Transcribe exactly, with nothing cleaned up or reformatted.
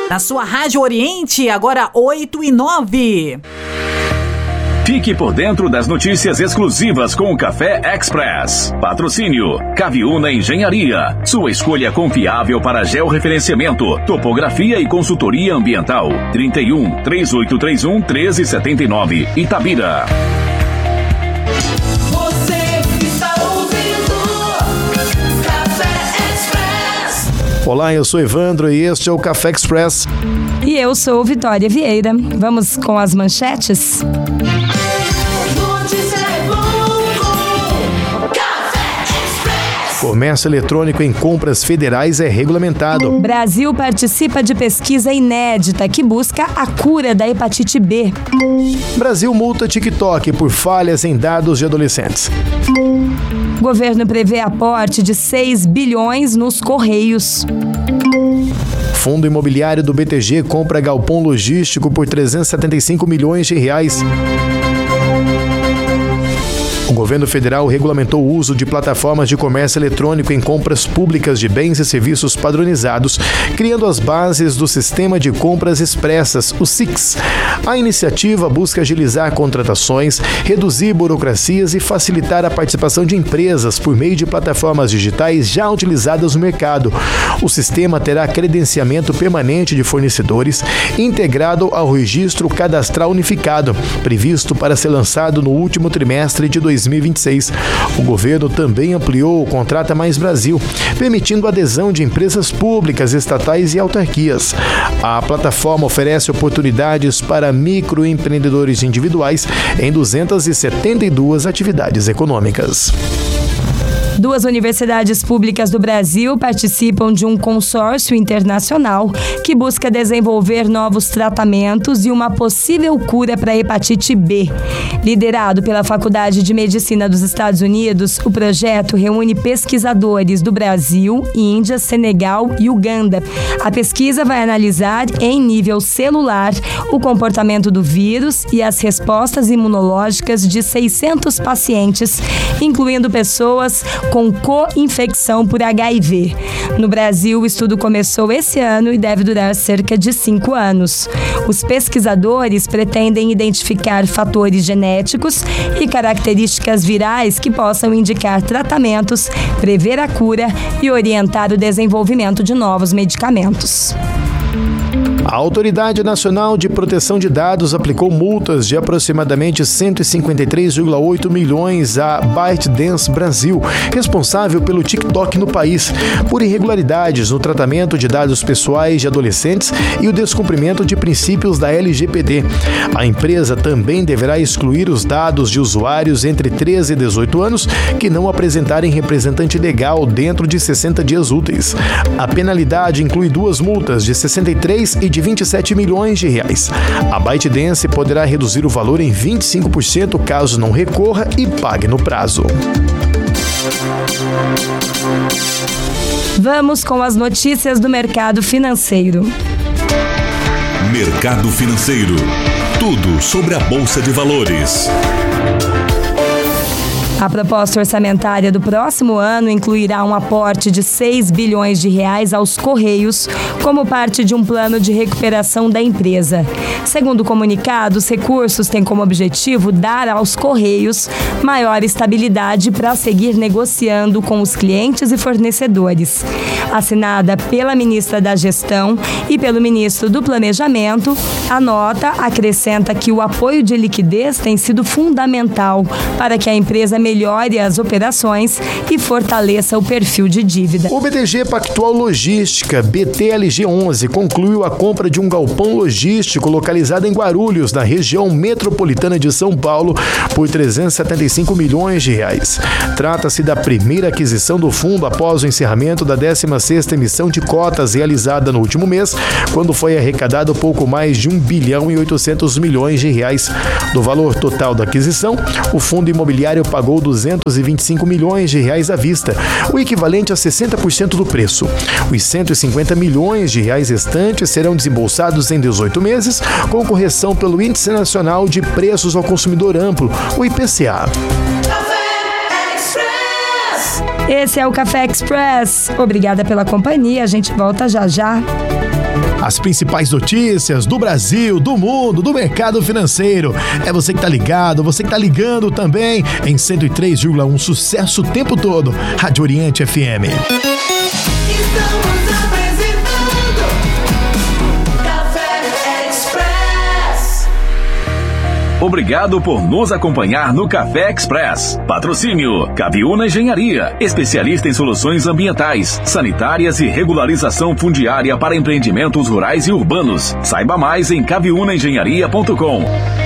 Na sua Rádio Oriente, agora oito e nove. Fique por dentro das notícias exclusivas com o Café Express. Patrocínio Caviúna Engenharia. Sua escolha confiável para georreferenciamento, topografia e consultoria ambiental. trinta e um, três oito três um, um três sete nove, Itabira. Olá, eu sou Evandro e este é o Café Express. E eu sou Vitória Vieira. Vamos com as manchetes? Comércio eletrônico em compras federais é regulamentado. Brasil participa de pesquisa inédita que busca a cura da hepatite B. Brasil multa TikTok por falhas em dados de adolescentes. Governo prevê aporte de seis bilhões nos Correios. Fundo imobiliário do B T G compra galpão logístico por trezentos e setenta e cinco milhões de reais. O governo federal regulamentou o uso de plataformas de comércio eletrônico em compras públicas de bens e serviços padronizados, criando as bases do Sistema de Compras Expressas, o S I C S. A iniciativa busca agilizar contratações, reduzir burocracias e facilitar a participação de empresas por meio de plataformas digitais já utilizadas no mercado. O sistema terá credenciamento permanente de fornecedores, integrado ao registro cadastral unificado, previsto para ser lançado no último trimestre de dois mil e vinte e seis. O governo também ampliou o Contrata Mais Brasil, permitindo a adesão de empresas públicas, estatais e autarquias. A plataforma oferece oportunidades para microempreendedores individuais em duzentas e setenta e duas atividades econômicas. Duas universidades públicas do Brasil participam de um consórcio internacional que busca desenvolver novos tratamentos e uma possível cura para a hepatite B. Liderado pela Faculdade de Medicina dos Estados Unidos, o projeto reúne pesquisadores do Brasil, Índia, Senegal e Uganda. A pesquisa vai analisar, em nível celular, o comportamento do vírus e as respostas imunológicas de seiscentos pacientes, incluindo pessoas com co-infecção por H I V. No Brasil, o estudo começou esse ano e deve durar cerca de cinco anos. Os pesquisadores pretendem identificar fatores genéticos e características virais que possam indicar tratamentos, prever a cura e orientar o desenvolvimento de novos medicamentos. A Autoridade Nacional de Proteção de Dados aplicou multas de aproximadamente cento e cinquenta e três vírgula oito milhões a ByteDance Brasil, responsável pelo TikTok no país, por irregularidades no tratamento de dados pessoais de adolescentes e o descumprimento de princípios da L G P D. A empresa também deverá excluir os dados de usuários entre treze e dezoito anos que não apresentarem representante legal dentro de sessenta dias úteis. A penalidade inclui duas multas de sessenta e três e de vinte e sete milhões de reais. A ByteDance poderá reduzir o valor em vinte e cinco por cento caso não recorra e pague no prazo. Vamos com as notícias do mercado financeiro. Mercado financeiro. Tudo sobre a Bolsa de Valores. A proposta orçamentária do próximo ano incluirá um aporte de seis bilhões de reais aos Correios como parte de um plano de recuperação da empresa. Segundo o comunicado, os recursos têm como objetivo dar aos Correios maior estabilidade para seguir negociando com os clientes e fornecedores. Assinada pela ministra da Gestão e pelo ministro do Planejamento, a nota acrescenta que o apoio de liquidez tem sido fundamental para que a empresa melhore as operações e fortaleça o perfil de dívida. O B T G Pactual Logística, B T L G onze, concluiu a compra de um galpão logístico localizado em Guarulhos, na região metropolitana de São Paulo, por trezentos e setenta e cinco milhões de reais. Trata-se da primeira aquisição do fundo após o encerramento da décima sexta emissão de cotas realizada no último mês, quando foi arrecadado pouco mais de um bilhão e oitocentos milhões de reais. Do valor total da aquisição, o fundo imobiliário pagou duzentos e vinte e cinco milhões de reais à vista, o equivalente a sessenta por cento do preço. Os cento e cinquenta milhões de reais restantes serão desembolsados em dezoito meses, com correção pelo Índice Nacional de Preços ao Consumidor Amplo, o I P C A. Esse é o Café Express. Obrigada pela companhia. A gente volta já já. As principais notícias do Brasil, do mundo, do mercado financeiro. É você que tá ligado, você que tá ligando também em cento e três vírgula um, sucesso o tempo todo. Rádio Oriente F M. Estamos apresentando Café Express. Obrigado por nos acompanhar no Café Express. Patrocínio Caviúna Engenharia, especialista em soluções ambientais, sanitárias e regularização fundiária para empreendimentos rurais e urbanos. Saiba mais em caviúna engenharia ponto com.